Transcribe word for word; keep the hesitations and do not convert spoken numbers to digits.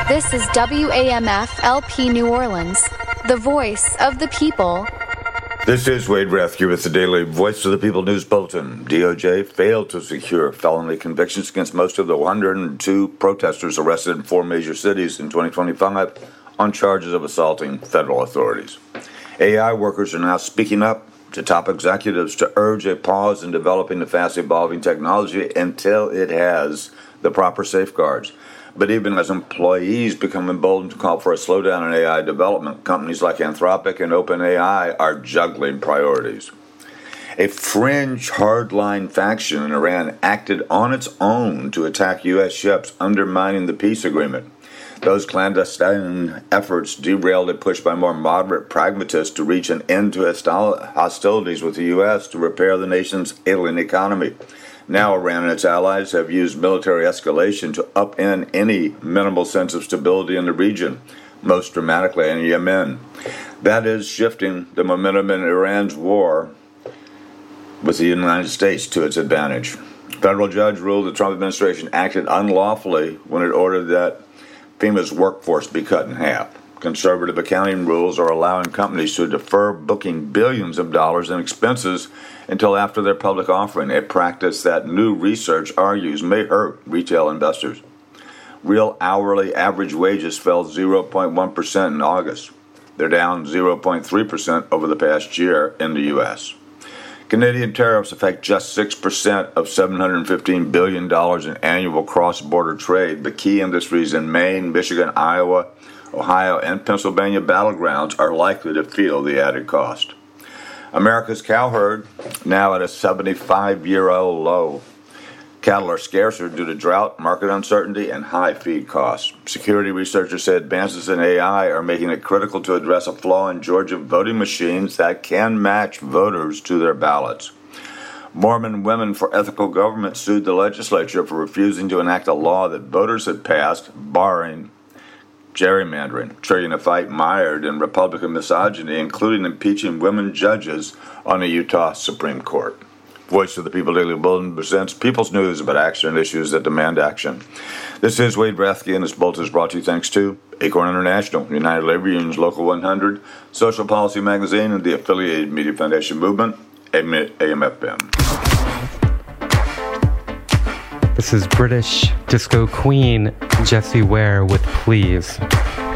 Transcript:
This is W A M F L P New Orleans, the voice of the people. This is Wade Rathke with the Daily Voice of the People News Bulletin. D O J failed to secure felony convictions against most of the one hundred two protesters arrested in four major cities in twenty twenty-five on charges of assaulting federal authorities. A I workers are now speaking up to top executives to urge a pause in developing the fast-evolving technology until it has the proper safeguards. But even as employees become emboldened to call for a slowdown in A I development, companies like Anthropic and OpenAI are juggling priorities. A fringe hardline faction in Iran acted on its own to attack U S ships, undermining the peace agreement. Those clandestine efforts derailed a push by more moderate pragmatists to reach an end to hostilities with the U S to repair the nation's ailing economy. Now Iran and its allies have used military escalation to upend any minimal sense of stability in the region, most dramatically in Yemen. That is shifting the momentum in Iran's war with the United States to its advantage. A federal judge ruled the Trump administration acted unlawfully when it ordered that FEMA's workforce be cut in half. Conservative accounting rules are allowing companies to defer booking billions of dollars in expenses until after their public offering, a practice that new research argues may hurt retail investors. Real hourly average wages fell zero point one percent in August. They're down zero point three percent over the past year in the U S. Canadian tariffs affect just six percent of seven hundred fifteen billion dollars in annual cross-border trade, but key industries in Maine, Michigan, Iowa, Ohio, and Pennsylvania battlegrounds are likely to feel the added cost. America's cow herd now at a seventy-five-year-old low. Cattle are scarcer due to drought, market uncertainty, and high feed costs. Security researchers say advances in A I are making it critical to address a flaw in Georgia voting machines that can match voters to their ballots. Mormon Women for Ethical Government sued the legislature for refusing to enact a law that voters had passed barring gerrymandering, triggering a fight mired in Republican misogyny, including impeaching women judges on the Utah Supreme Court. Voice of the People Daily Bulletin presents People's News about action and issues that demand action. This is Wade Rathke, and this bulletin is brought to you thanks to Acorn International, United Labor Union's Local one hundred, Social Policy Magazine, and the affiliated Media Foundation Movement, A M F M. This is British disco queen Jessie Ware with Please.